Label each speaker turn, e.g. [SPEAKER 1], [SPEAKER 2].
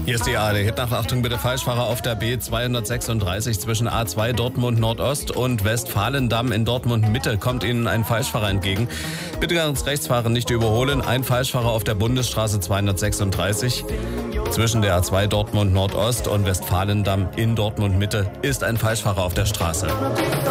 [SPEAKER 1] Hier ist die ARD-Hitnachrichtung. Bitte Falschfahrer auf der B236 zwischen A2 Dortmund Nordost und Westfalendamm in Dortmund Mitte. Kommt Ihnen ein Falschfahrer entgegen. Bitte ganz rechts fahren, nicht überholen. Ein Falschfahrer auf der Bundesstraße 236 zwischen der A2 Dortmund Nordost und Westfalendamm in Dortmund Mitte ist ein Falschfahrer auf der Straße.